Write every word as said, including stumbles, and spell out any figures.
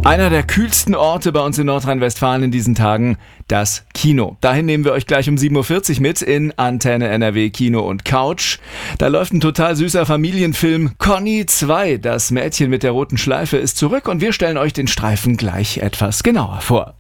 Einer der kühlsten Orte bei uns in Nordrhein-Westfalen in diesen Tagen, das Kino. Dahin nehmen wir euch gleich um sieben Uhr vierzig mit in Antenne N R W Kino und Couch. Da läuft ein total süßer Familienfilm Conny zwei. Das Mädchen mit der roten Schleife ist zurück und wir stellen euch den Streifen gleich etwas genauer vor.